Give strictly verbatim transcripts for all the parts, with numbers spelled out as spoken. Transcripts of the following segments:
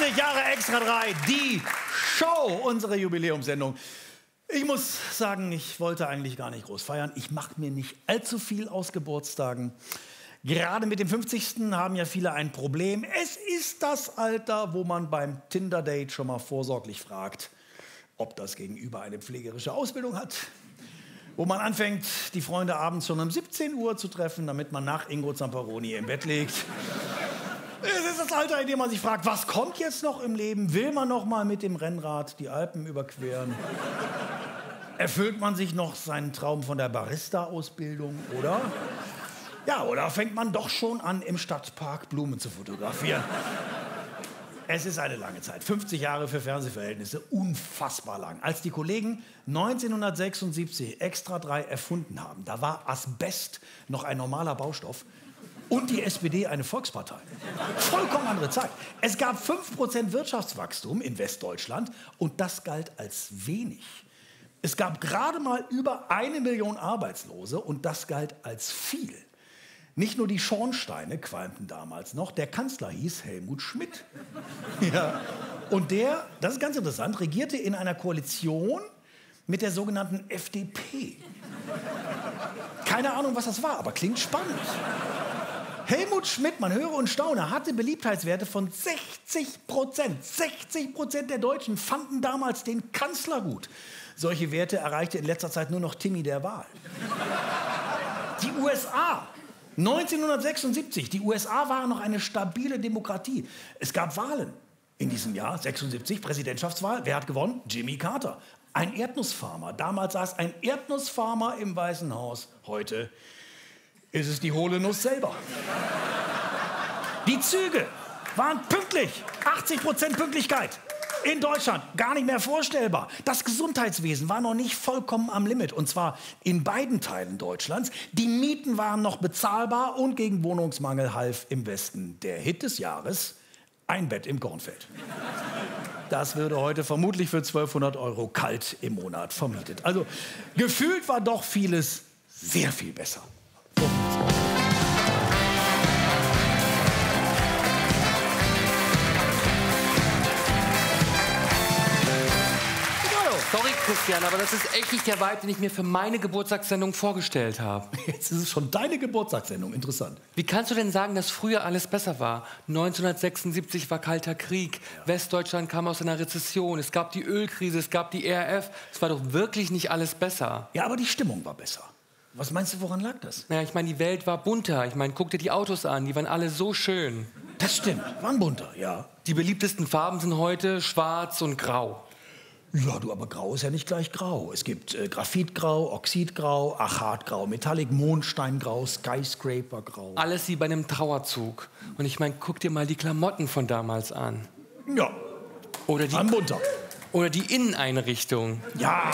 fünfzig Jahre Extra drei, die Show, unsere Jubiläumssendung. Ich muss sagen, ich wollte eigentlich gar nicht groß feiern. Ich mache mir nicht allzu viel aus Geburtstagen. Gerade mit dem fünfzigsten haben ja viele ein Problem. Es ist das Alter, wo man beim Tinder-Date schon mal vorsorglich fragt, ob das Gegenüber eine pflegerische Ausbildung hat. Wo man anfängt, die Freunde abends schon um siebzehn Uhr zu treffen, damit man nach Ingo Zamperoni im Bett liegt. Es ist das Alter, in dem man sich fragt, was kommt jetzt noch im Leben? Will man noch mal mit dem Rennrad die Alpen überqueren? Erfüllt man sich noch seinen Traum von der Barista-Ausbildung, oder? Ja, oder fängt man doch schon an, im Stadtpark Blumen zu fotografieren? Es ist eine lange Zeit. fünfzig Jahre für Fernsehverhältnisse, unfassbar lang. Als die Kollegen neunzehnhundertsechsundsiebzig Extra drei erfunden haben, da war Asbest noch ein normaler Baustoff und die S P D eine Volkspartei. Vollkommen andere Zeit. Es gab fünf Prozent Wirtschaftswachstum in Westdeutschland und das galt als wenig. Es gab gerade mal über eine Million Arbeitslose und das galt als viel. Nicht nur die Schornsteine qualmten damals noch, der Kanzler hieß Helmut Schmidt. Ja. Und der, das ist ganz interessant, regierte in einer Koalition mit der sogenannten F D P. Keine Ahnung, was das war, aber klingt spannend. Helmut Schmidt, man höre und staune, hatte Beliebtheitswerte von sechzig Prozent. sechzig Prozent der Deutschen fanden damals den Kanzler gut. Solche Werte erreichte in letzter Zeit nur noch Timmy der Wahl. Die U S A. neunzehnhundertsechsundsiebzig, die U S A waren noch eine stabile Demokratie. Es gab Wahlen in diesem Jahr, sechsundsiebzig, Präsidentschaftswahl. Wer hat gewonnen? Jimmy Carter. Ein Erdnussfarmer. Damals saß ein Erdnussfarmer im Weißen Haus. Heute ist es die hohle Nuss selber. Die Züge waren pünktlich. achtzig Prozent Pünktlichkeit. In Deutschland gar nicht mehr vorstellbar. Das Gesundheitswesen war noch nicht vollkommen am Limit. Und zwar in beiden Teilen Deutschlands. Die Mieten waren noch bezahlbar und gegen Wohnungsmangel half im Westen der Hit des Jahres: ein Bett im Kornfeld. Das würde heute vermutlich für zwölfhundert Euro kalt im Monat vermietet. Also gefühlt war doch vieles sehr viel besser. Sorry, Christian, aber das ist echt nicht der Vibe, den ich mir für meine Geburtstagssendung vorgestellt habe. Jetzt ist es schon deine Geburtstagssendung, interessant. Wie kannst du denn sagen, dass früher alles besser war? neunzehnhundertsechsundsiebzig war Kalter Krieg, ja. Westdeutschland kam aus einer Rezession, es gab die Ölkrise, es gab die E R F. Es war doch wirklich nicht alles besser. Ja, aber die Stimmung war besser. Was meinst du, woran lag das? Naja, ich meine, die Welt war bunter. Ich meine, guck dir die Autos an, die waren alle so schön. Das stimmt, waren bunter, ja. Die beliebtesten Farben sind heute schwarz und grau. Ja, du, aber grau ist ja nicht gleich grau. Es gibt äh, Graphitgrau, Oxidgrau, Achatgrau, Metallic, Mondsteingrau, Skyscrapergrau. Alles wie bei einem Trauerzug. Und ich meine, guck dir mal die Klamotten von damals an. Ja, oder die, waren bunter. Oder die Inneneinrichtung. Ja.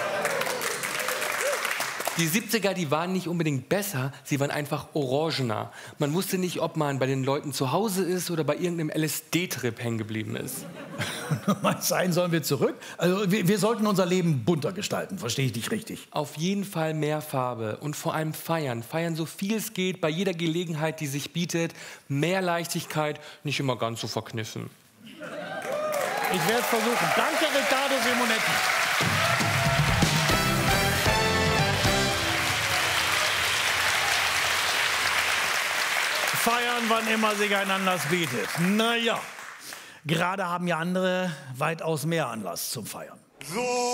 Die siebziger, die waren nicht unbedingt besser, sie waren einfach orangener. Man wusste nicht, ob man bei den Leuten zu Hause ist oder bei irgendeinem L S D-Trip hängen geblieben ist. Meinst sein sollen wir zurück? Also wir, wir sollten unser Leben bunter gestalten, verstehe ich dich richtig? Auf jeden Fall mehr Farbe und vor allem feiern. Feiern so viel es geht, bei jeder Gelegenheit, die sich bietet. Mehr Leichtigkeit, nicht immer ganz so verkniffen. Ich werde es versuchen. Danke, Riccardo Simonetti. Feiern, wann immer sich ein Anlass bietet. Naja, gerade haben ja andere weitaus mehr Anlass zum Feiern. So.